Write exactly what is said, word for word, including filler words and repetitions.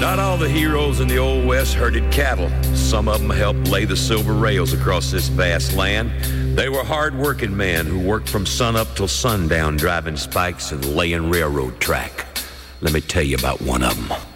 Not all the heroes in the Old West herded cattle. Some of them helped lay the silver rails across this vast land. They were hard-working men who worked from sunup till sundown, driving spikes and laying railroad track. Let me tell you about one of them.